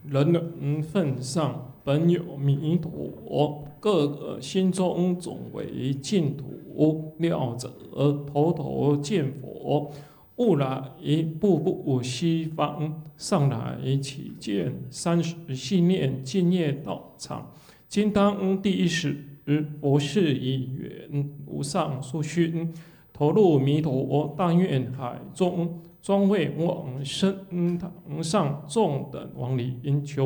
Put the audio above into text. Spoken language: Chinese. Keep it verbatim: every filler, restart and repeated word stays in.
人人份上本有弥陀，各个心中总为净土。料者头头见佛，悟来步步西方，上来起见三十信念净业道场。今当第一时，佛事已远，无上殊勋，投入弥陀大愿海中，专为往生堂上众等往里求。